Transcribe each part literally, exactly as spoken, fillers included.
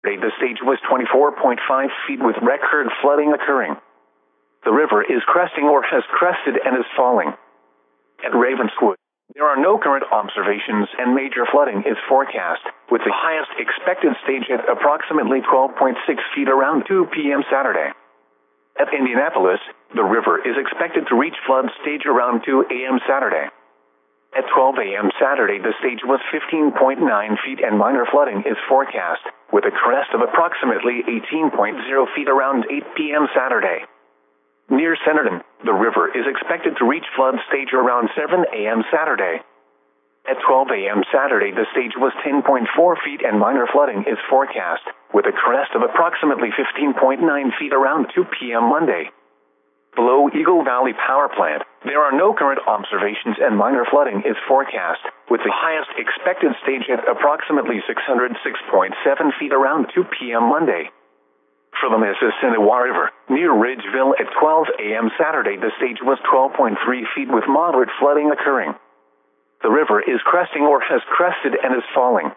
The stage was twenty-four point five feet with record flooding occurring. The river is cresting or has crested and is falling. At Ravenswood, there are no current observations and major flooding is forecast, with the highest expected stage at approximately twelve point six feet around two p m Saturday. At Indianapolis, the river is expected to reach flood stage around two a m Saturday. At twelve a m Saturday, the stage was fifteen point nine feet and minor flooding is forecast, with a crest of approximately eighteen point zero feet around eight p m Saturday. Near Centerton, the river is expected to reach flood stage around seven a m Saturday. At twelve a m Saturday, the stage was ten point four feet and minor flooding is forecast, with a crest of approximately fifteen point nine feet around two p m Monday. Below Eagle Valley Power Plant, there are no current observations and minor flooding is forecast, with the highest expected stage at approximately six hundred six point seven feet around two p m Monday. For the Mississinawa River, near Ridgeville at twelve a m Saturday, the stage was twelve point three feet with moderate flooding occurring. The river is cresting or has crested and is falling.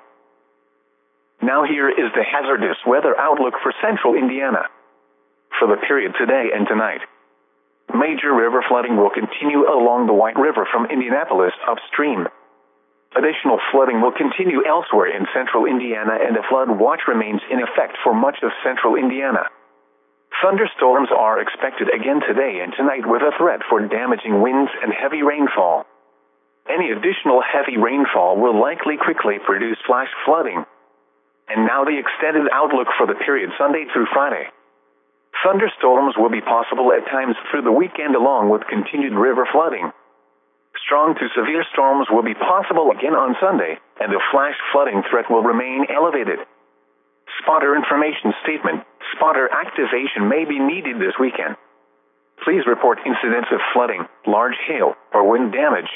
Now here is the hazardous weather outlook for central Indiana. For the period today and tonight, major river flooding will continue along the White River from Indianapolis upstream. Additional flooding will continue elsewhere in central Indiana, and a flood watch remains in effect for much of central Indiana. Thunderstorms are expected again today and tonight, with a threat for damaging winds and heavy rainfall. Any additional heavy rainfall will likely quickly produce flash flooding. And now the extended outlook for the period Sunday through Friday. Thunderstorms will be possible at times through the weekend, along with continued river flooding. Strong to severe storms will be possible again on Sunday, and the flash flooding threat will remain elevated. Spotter information statement: spotter activation may be needed this weekend. Please report incidents of flooding, large hail, or wind damage.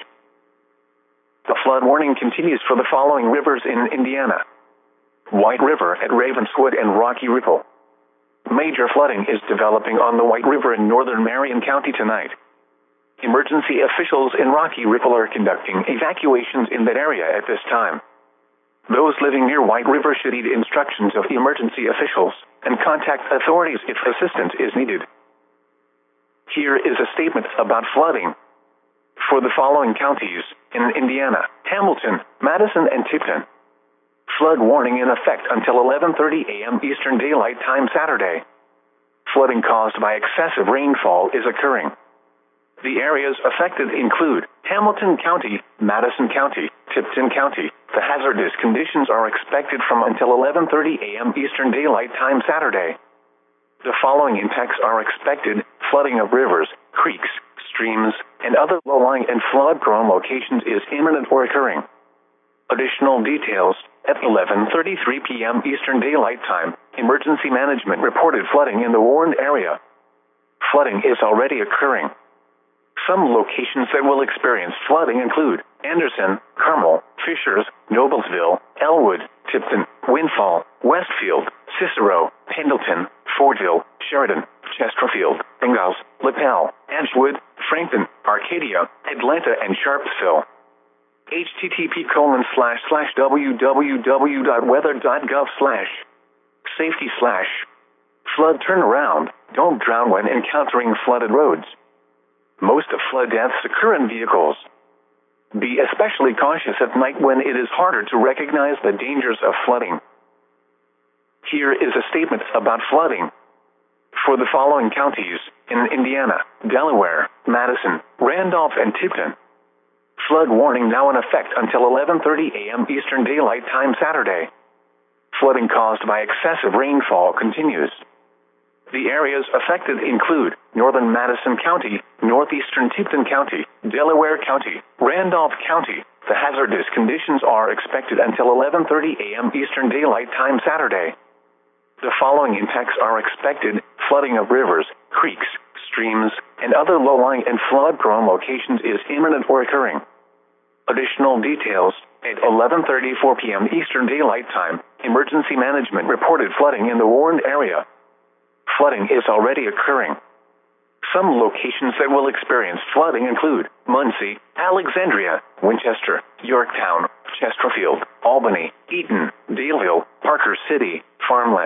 The flood warning continues for the following rivers in Indiana: White River at Ravenswood and Rocky Ripple. Major flooding is developing on the White River in northern Marion County tonight. Emergency officials in Rocky Ripple are conducting evacuations in that area at this time. Those living near White River should heed instructions of emergency officials and contact authorities if assistance is needed. Here is a statement about flooding. For the following counties in Indiana: Hamilton, Madison, and Tipton. Flood warning in effect until eleven thirty a m Eastern Daylight Time Saturday. Flooding caused by excessive rainfall is occurring. The areas affected include Hamilton County, Madison County, Tipton County. The hazardous conditions are expected from until eleven thirty a m Eastern Daylight Time Saturday. The following impacts are expected: flooding of rivers, creeks, streams, and other low-lying and flood-prone locations is imminent or occurring. Additional details: at eleven thirty-three p m Eastern Daylight Time, Emergency Management reported flooding in the warned area. Flooding is already occurring. Some locations that will experience flooding include Anderson, Carmel, Fishers, Noblesville, Elwood, Tipton, Windfall, Westfield, Cicero, Pendleton, Fordville, Sheridan, Chesterfield, Ingalls, Lapel, Edgewood, Frankton, Arcadia, Atlanta, and Sharpsville. H T T P colon slash slash www dot weather dot gov slash safety slash flood turnaround. Don't drown when encountering flooded roads. Most of flood deaths occur in vehicles. Be especially cautious at night when it is harder to recognize the dangers of flooding. Here is a statement about flooding. For the following counties in Indiana: Delaware, Madison, Randolph, and Tipton. Flood warning now in effect until eleven thirty a m Eastern Daylight Time Saturday. Flooding caused by excessive rainfall continues. The areas affected include northern Madison County, northeastern Tipton County, Delaware County, Randolph County. The hazardous conditions are expected until eleven thirty a m Eastern Daylight Time Saturday. The following impacts are expected: flooding of rivers, creeks, streams, and other low-lying and flood-prone locations is imminent or occurring. Additional details: at eleven thirty-four p m Eastern Daylight Time, Emergency Management reported flooding in the warned area. Flooding is already occurring. Some locations that will experience flooding include Muncie, Alexandria, Winchester, Yorktown, Chesterfield, Albany, Eaton, Daleville, Parker City, Farmland.